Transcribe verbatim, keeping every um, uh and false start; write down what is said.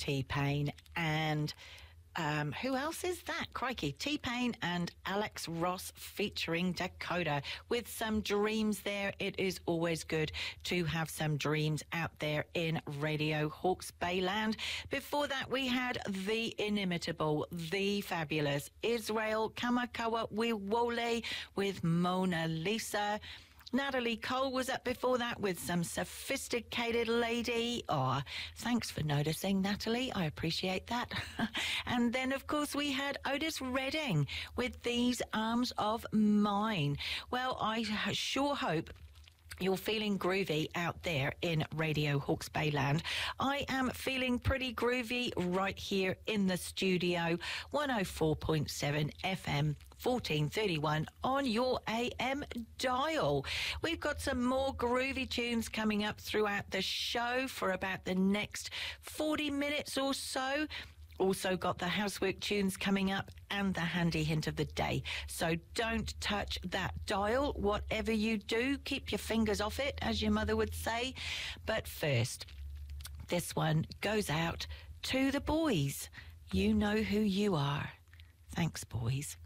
T-Pain and... Um, who else is that? Crikey. T-Pain and Alex Ross featuring Dakota with some dreams there. It is always good to have some dreams out there in Radio Hawke's Bay land. Before that, we had the inimitable, the fabulous Israel Kamakawa Wiwole with Mona Lisa. Natalie Cole was up before that with some Sophisticated Lady. Oh, thanks for noticing, Natalie. I appreciate that. And then, of course, we had Otis Redding with These Arms of Mine. Well, I sure hope you're feeling groovy out there in Radio Hawke's Bay land. I am feeling pretty groovy right here in the studio. one oh four point seven F M. fourteen thirty-one on your A M dial. We've got some more groovy tunes coming up throughout the show for about the next forty minutes or so. Also got the housework tunes coming up and the handy hint of the day. So don't touch that dial. Whatever you do, keep your fingers off it, as your mother would say. But first, this one goes out to the boys. You know who you are. Thanks, boys.